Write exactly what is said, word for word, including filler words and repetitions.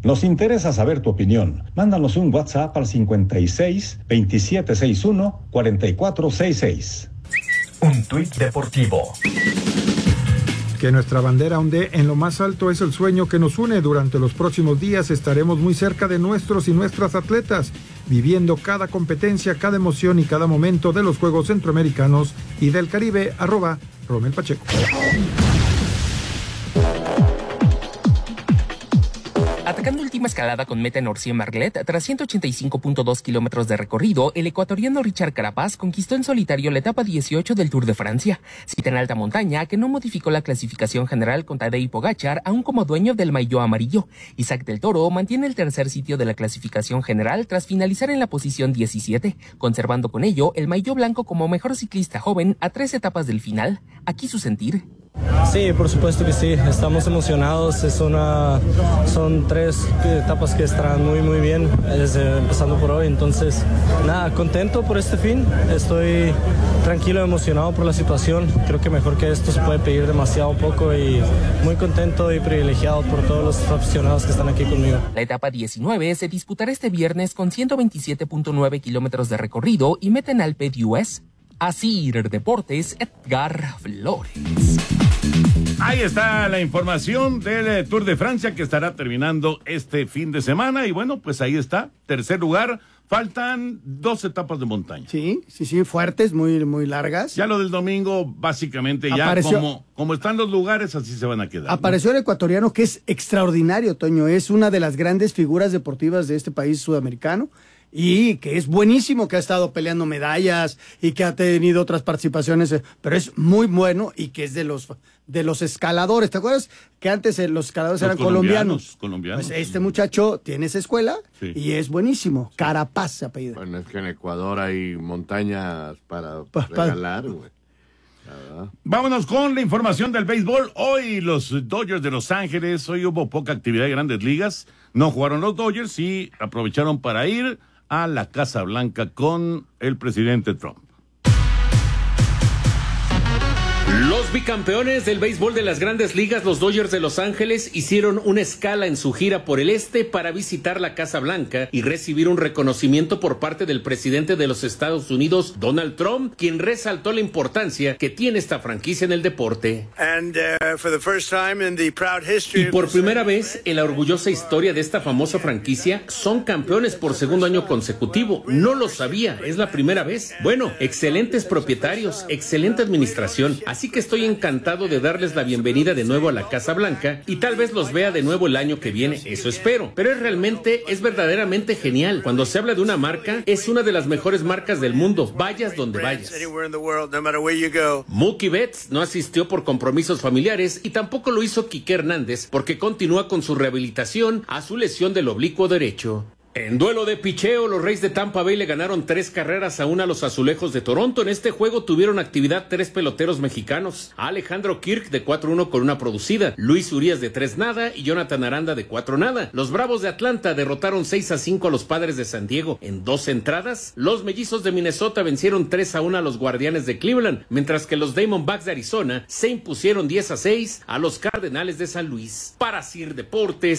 Nos interesa saber tu opinión. Mándanos un WhatsApp al cincuenta y seis, veintisiete sesenta y uno, cuarenta y cuatro sesenta y seis. Un tuit deportivo. Que nuestra bandera onde en lo más alto es el sueño que nos une. Durante los próximos días estaremos muy cerca de nuestros y nuestras atletas, viviendo cada competencia, cada emoción y cada momento de los Juegos Centroamericanos y del Caribe. Arroba Romel Pacheco. Atacando última escalada con meta en Orcier-Marglet, tras ciento ochenta y cinco punto dos kilómetros de recorrido, el ecuatoriano Richard Carapaz conquistó en solitario la etapa dieciocho del Tour de Francia. Cita en alta montaña que no modificó la clasificación general con Tadej Pogačar, aún como dueño del maillot amarillo. Isaac del Toro mantiene el tercer sitio de la clasificación general tras finalizar en la posición diecisiete, conservando con ello el maillot blanco como mejor ciclista joven a tres etapas del final. Aquí su sentir. Sí, por supuesto que sí, estamos emocionados, es una, son tres etapas que estarán muy muy bien, desde, empezando por hoy, entonces nada, contento por este fin, estoy tranquilo, emocionado por la situación, creo que mejor que esto se puede pedir demasiado poco y muy contento y privilegiado por todos los aficionados que están aquí conmigo. La etapa diecinueve se disputará este viernes con ciento veintisiete punto nueve kilómetros de recorrido y meta en Alpe d'Huez. Asir Deportes, Edgar Flores. Ahí está la información del Tour de Francia que estará terminando este fin de semana y bueno, pues ahí está, tercer lugar. Faltan dos etapas de montaña. Sí, sí, sí, fuertes, muy, muy largas. Ya lo del domingo, básicamente, ya Apareció, como, como están los lugares, así se van a quedar. Apareció ¿no? el ecuatoriano, que es extraordinario, Toño. Es una de las grandes figuras deportivas de este país sudamericano. Y que es buenísimo, que ha estado peleando medallas y que ha tenido otras participaciones, pero es muy bueno y que es de los de los escaladores. ¿Te acuerdas que antes los escaladores los eran colombianos? colombianos? colombianos. Pues este muchacho tiene esa escuela sí. y es buenísimo. Carapaz se apellida. Bueno, es que en Ecuador hay montañas para pa, regalar, güey. Vámonos con la información del béisbol. Hoy los Dodgers de Los Ángeles, hoy hubo poca actividad de Grandes Ligas. No jugaron los Dodgers y aprovecharon para ir a la Casa Blanca con el presidente Trump. Los bicampeones del béisbol de las Grandes Ligas, los Dodgers de Los Ángeles, hicieron una escala en su gira por el este para visitar la Casa Blanca y recibir un reconocimiento por parte del presidente de los Estados Unidos, Donald Trump, quien resaltó la importancia que tiene esta franquicia en el deporte. And, uh, for the first time in the proud history y por primera vez en la orgullosa historia de esta famosa franquicia, son campeones por segundo año consecutivo. No lo sabía, es la primera vez. Bueno, excelentes propietarios, excelente administración. Así que estoy encantado de darles la bienvenida de nuevo a la Casa Blanca y tal vez los vea de nuevo el año que viene, eso espero. Pero es realmente, es verdaderamente genial. Cuando se habla de una marca, es una de las mejores marcas del mundo, vayas donde vayas. Mookie Betts no asistió por compromisos familiares y tampoco lo hizo Quique Hernández porque continúa con su rehabilitación a su lesión del oblicuo derecho. En duelo de picheo, los Rays de Tampa Bay le ganaron tres carreras a una a los Azulejos de Toronto. En este juego tuvieron actividad tres peloteros mexicanos. Alejandro Kirk de cuatro uno con una producida, Luis Urias de tres nada y Jonathan Aranda de cuatro nada. Los Bravos de Atlanta derrotaron seis a cinco a los Padres de San Diego. En dos entradas, los Mellizos de Minnesota vencieron tres a uno a los Guardianes de Cleveland, mientras que los Diamondbacks de Arizona se impusieron diez a seis a los Cardenales de San Luis. Para Sir Deportes,